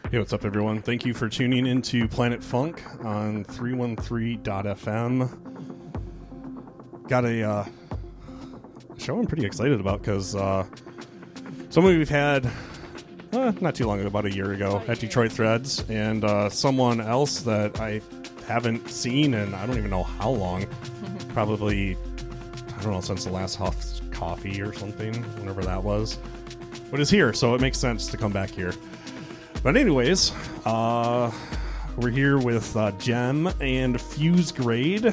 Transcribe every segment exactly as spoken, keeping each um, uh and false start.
Hey, what's up, everyone? Thank you for tuning into Planet Funk on three one three dot f m. Got a uh, show I'm pretty excited about because uh, someone we've had uh, not too long ago, about a year ago, at Detroit Threads, and uh, someone else that I haven't seen in I don't even know how long. Probably, I don't know, since the last Huff's Coffee or something, whenever that was. But is here, so it makes sense to come back here. But anyways, uh, we're here with uh, Jem and Fuse Grade.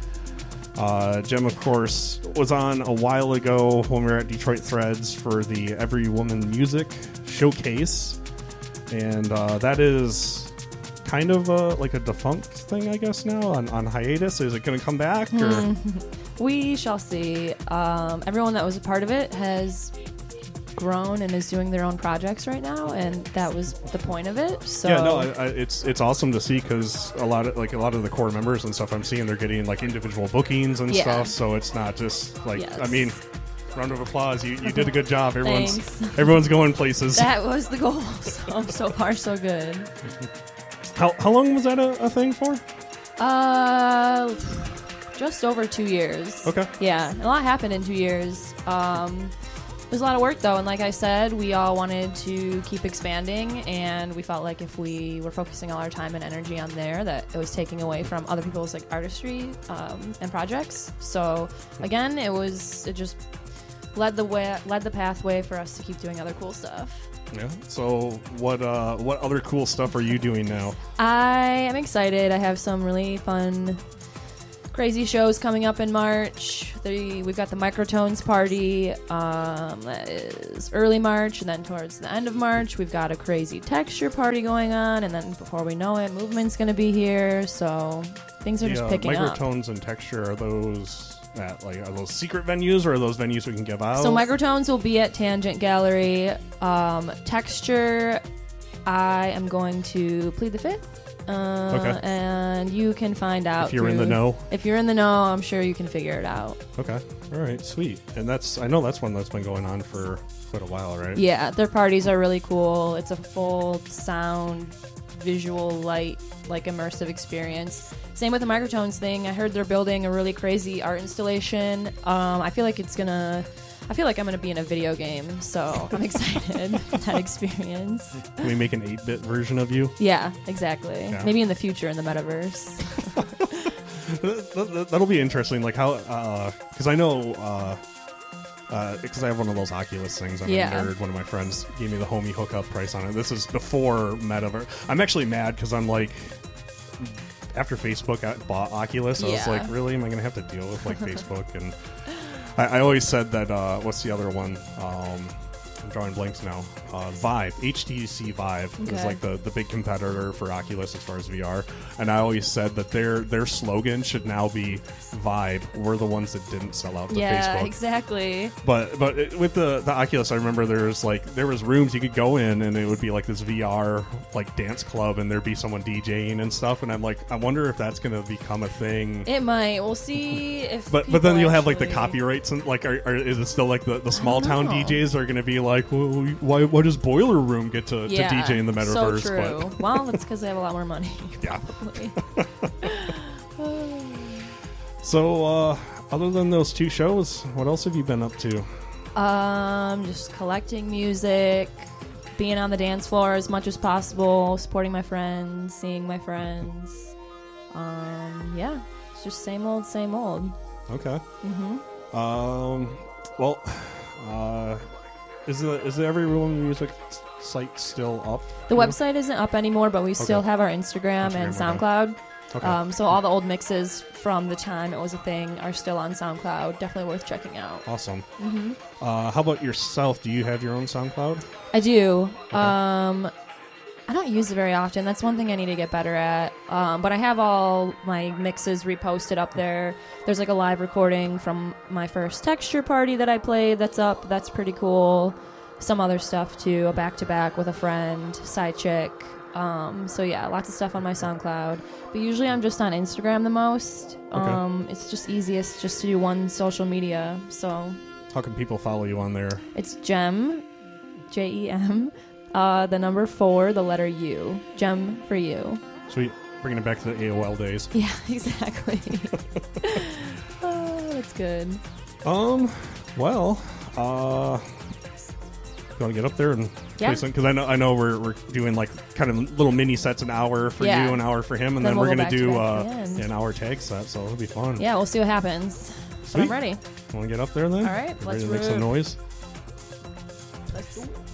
Uh, Jem, of course, was on a while ago when we were at Detroit Threads for the Every Woman Music Showcase. And uh, that is kind of a, like a defunct thing, I guess, now, on, on hiatus. Is it going to come back? Or? We shall see. Um, everyone that was a part of it has grown and is doing their own projects right now, and that was the point of it. So yeah, no, I, I, it's it's awesome to see because a lot of like a lot of the core members and stuff I'm seeing, they're getting like individual bookings and yeah. stuff. So it's not just like yes. I mean, round of applause. You you did a good job. Everyone's Thanks. everyone's going places. That was the goal. So so far so good. How how long was that a, a thing for? Uh, just over two years. Okay. Yeah, a lot happened in two years. Um. It was a lot of work, though, and like I said, we all wanted to keep expanding, and we felt like if we were focusing all our time and energy on there, that it was taking away from other people's like artistry um, and projects. So again, it was it just led the way, led the pathway for us to keep doing other cool stuff. Yeah. So what uh, what other cool stuff are you doing now? I am excited. I have some really fun, crazy shows coming up in March. The, we've got the Microtones party. Um, that is early March, and then towards the end of March, we've got a crazy texture party going on, and then before we know it, Movement's going to be here. So things are the, just uh, picking up. Microtones and Texture, are those at like are those secret venues or are those venues we can give out? So Microtones will be at Tangent Gallery. Um, texture, I am going to plead the fifth. Uh, okay. And you can find out if you're through, in the know. If you're in the know, I'm sure you can figure it out. Okay. All right. Sweet. And that's I know that's one that's been going on for quite a while, right? Yeah, their parties are really cool. It's a full sound, visual, light, like immersive experience. Same with the Microtones thing. I heard they're building a really crazy art installation. Um, I feel like it's gonna. I feel like I'm going to be in a video game, so I'm excited for that experience. Can we make an eight-bit version of you? Yeah, exactly. Yeah. Maybe in the future in the metaverse. that, that, that'll be interesting, like how, because uh, I know, because uh, uh, I have one of those Oculus things. I'm Yeah. a nerd. One of my friends gave me the homie hookup price on it. This is before metaverse. I'm actually mad because I'm like, after Facebook bought Oculus, I was Yeah. like, really? Am I going to have to deal with like Facebook? And I, I always said that, uh, what's the other one? Um, I'm drawing blanks now. Uh, Vive, H T C Vive Okay. is like the, the big competitor for Oculus as far as V R. And I always said that their their slogan should now be Vive. We're the ones that didn't sell out to Yeah, Facebook. exactly. But but it, with the, the Oculus, I remember there was like there was rooms you could go in and it would be like this V R like dance club and there'd be someone DJing and stuff. And I'm like, I wonder if that's going to become a thing. It might. We'll see if. But but then people you'll have like the actually- copyrights and like are, are, is it still like the, the small town know. D Js are going to be like, well, why why does Boiler Room get to, Yeah, to D J in the metaverse? So true. But Well, that's because they have a lot more money. yeah. Probably. So uh, other than those two shows, what else have you been up to? Um, just collecting music, being on the dance floor as much as possible, supporting my friends, seeing my friends. Um, yeah, it's just same old, same old. Okay. Mm-hmm. Um. Well, uh, is the is the Every Room Music site still up? The website isn't up anymore, but we still Okay. have our Instagram, Instagram, and okay. SoundCloud. Okay. Um, so all the old mixes from the time it was a thing are still on SoundCloud. Definitely worth checking out. Awesome. Mm-hmm. Uh, how about yourself? Do you have your own SoundCloud? I do. Okay. Um, I don't use it very often. That's one thing I need to get better at. Um, but I have all my mixes reposted up there. There's like a live recording from my first texture party that I played that's up. That's pretty cool. Some other stuff too. A back-to-back with a friend, side chick. Um, so yeah, lots of stuff on my SoundCloud. But usually I'm just on Instagram the most. Okay. Um, it's just easiest just to do one social media. So How can people follow you on there? it's Jem, J E M, Uh, the number four, the letter U. Gem for you. Sweet. Bringing it back to the A O L days. Yeah, exactly. Oh, that's good. Um, well, uh, you want to get up there and Yeah. play some? Because I know I know we're we're doing like kind of little mini sets, an hour for Yeah. you, an hour for him, and Then then, we'll we're go gonna back to do back uh, to the end. an hour tag set, so it'll be fun. Yeah, we'll see what happens. But Sweet. I'm ready. Want to get up there then? All right, You let's ready to make some rip. noise? Let's do it.